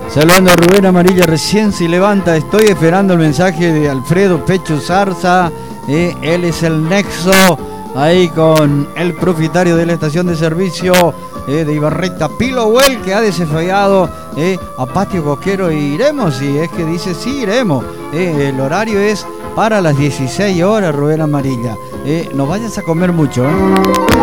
Saludando a Rubén Amarilla, recién se levanta. Estoy esperando el mensaje de Alfredo Pecho Zarza. Él es el nexo ahí con el propietario de la estación de servicio de Ibarreta, Pilowell, que ha desafiado a Patio Coquero. Y iremos, y es que dice sí, iremos. El horario es para las 16 horas, Rubén Amarilla. No vayas a comer mucho,